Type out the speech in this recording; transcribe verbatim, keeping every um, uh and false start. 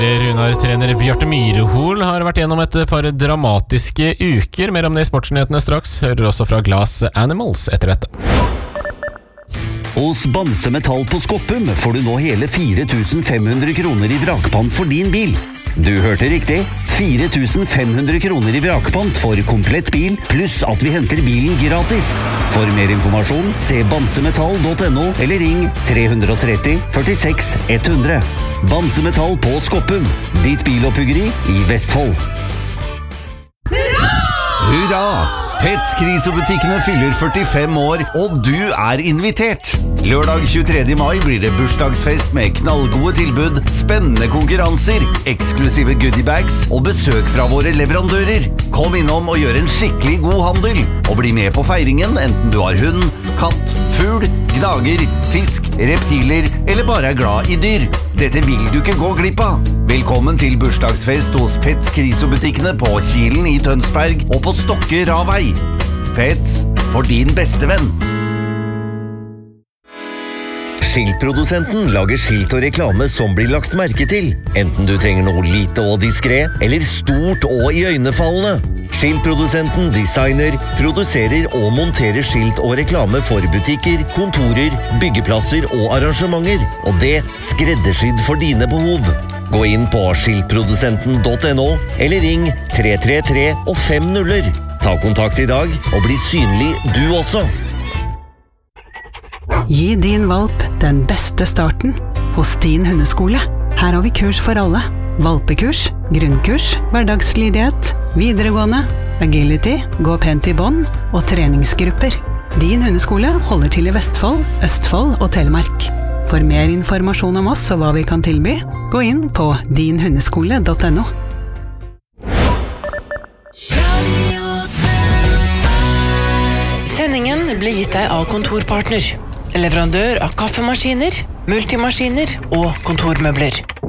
Runar-trener Bjarte Myrhol har vært gjennom et par dramatiske uker. Mer om det i sportsnyhetene straks. Hører også fra Glass Animals etter dette. Hos Bamse Metall på Skoppum får du nå hele fire tusen fem hundre kroner i vrakpant for din bil. Du hørte riktig. fire tusen fem hundre kroner i vrakpant for komplett bil, pluss at vi henter bilen gratis. For mer informasjon, se bamsemetall punktum no eller ring tre tre tre, førtiseks, hundre. Bamse Metall på Skoppum, ditt biloppbyggeri i Vestfold. Hurra! Hurra! Pets-krisebutikkene fyller førtifem år, og du er invitert! Lørdag tjuetredje mai blir det bursdagsfest med knallgode tilbud, spennende konkurranser, eksklusive goodiebags og besøk fra våre leverandører. Kom innom og gjør en skikkelig god handel, og bli med på feiringen enten du har hund, katt, fugl, gnager, fisk, reptiler eller bare er glad i dyr. Dette vil du ikke gå glipp av. Velkommen til bursdagsfest hos Pets-krisebutikkene på Kilen i Tønsberg og på Stokke Ravei. Pets, for din beste venn. Skiltprodusenten lager skilt og reklame som blir lagt merke til, enten du trenger noe lite og diskret, eller stort og iøynefallende. Skiltprodusenten designer, produserer og monterer skilt og reklame for butikker, kontorer, byggeplasser og arrangementer, og det skreddersydd for dine behov. Gå inn på skiltprodusenten punktum no eller ring tre tre tre og fem nuller. Ta kontakt i dag og bli synlig du også. Gi din valp den beste starten hos din hundeskole. Her har vi kurs for alle. Valpekurs, grunnkurs, hverdagslydighet, videregående, agility, gå pent i bånd og treningsgrupper. Din hundeskole holder til i Vestfold, Østfold og Telemark. For mer informasjon om oss og hva vi kan tilby, gå inn på din hundeskole punktum no. Sendingen blir gitt deg av Kontorpartner, leverandør av kaffemaskiner, multimaskiner og kontormøbler.